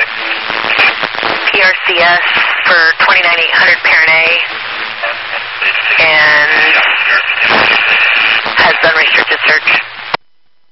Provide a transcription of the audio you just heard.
PRCS for 29800 parent A, and has done restricted search.